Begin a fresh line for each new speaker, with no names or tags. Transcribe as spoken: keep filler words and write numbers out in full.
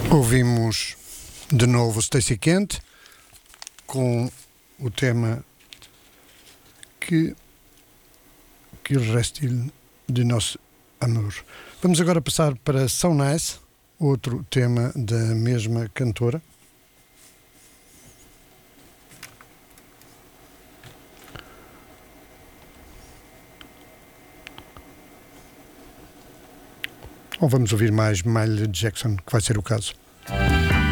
Ouvimos de novo Stacey Kent com o tema que, que il reste de nosso amor. Vamos agora passar para So Nice, outro tema da mesma cantora. Ou vamos ouvir mais Miley Jackson, que vai ser o caso.